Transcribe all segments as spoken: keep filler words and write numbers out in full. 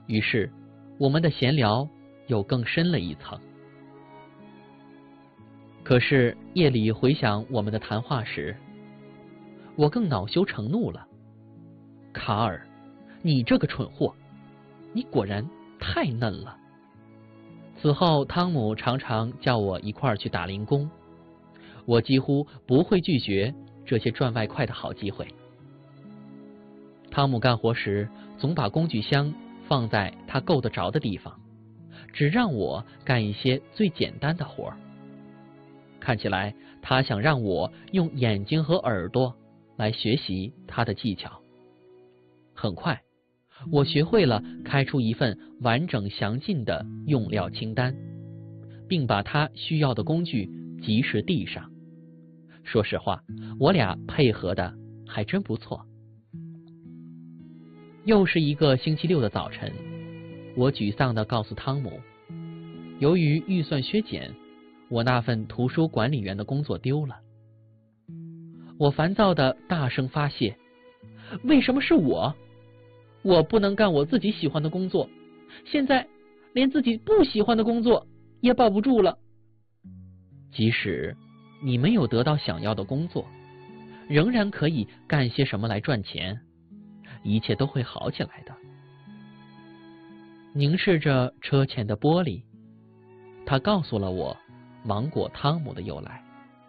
于是我们的闲聊又更深了一层。可是夜里回想我们的谈话时，我更恼羞成怒了。卡尔，你这个蠢货，你果然太嫩了。此后汤姆常常叫我一块儿去打零工，我几乎不会拒绝这些赚外快的好机会。汤姆干活时总把工具箱放在他够得着的地方，只让我干一些最简单的活儿。看起来他想让我用眼睛和耳朵来学习他的技巧。很快我学会了开出一份完整详尽的用料清单，并把他需要的工具及时递上。说实话，我俩配合的还真不错。又是一个星期六的早晨，我沮丧地告诉汤姆，由于预算削减，我那份图书管理员的工作丢了。我烦躁地大声发泄，为什么是我？我不能干我自己喜欢的工作，现在连自己不喜欢的工作也保不住了。即使你没有得到想要的工作，仍然可以干些什么来赚钱，一切都会好起来的。凝视着车前的玻璃，他告诉了我芒果汤姆的由来。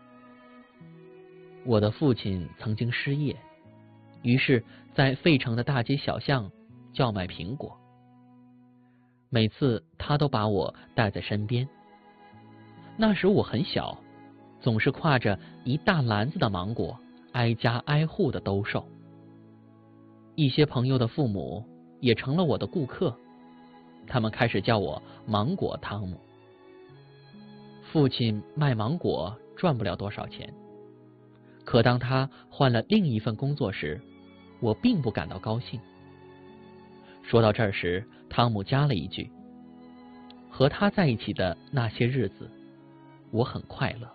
我的父亲曾经失业，于是在费城的大街小巷叫卖苹果。每次他都把我带在身边。那时我很小，总是挎着一大篮子的芒果挨家挨户的兜售。一些朋友的父母也成了我的顾客，他们开始叫我芒果汤姆。父亲卖芒果赚不了多少钱，可当他换了另一份工作时，我并不感到高兴。说到这儿时，汤姆加了一句，和他在一起的那些日子，我很快乐。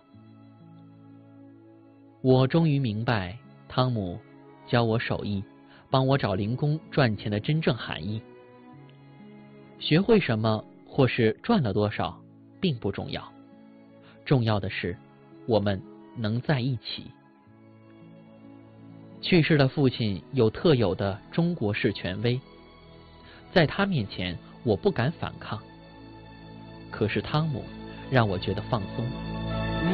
我终于明白汤姆教我手艺，帮我找零工赚钱的真正含义。学会什么或是赚了多少并不重要，重要的是我们能在一起。去世的父亲有特有的中国式权威，在他面前我不敢反抗，可是汤姆让我觉得放松。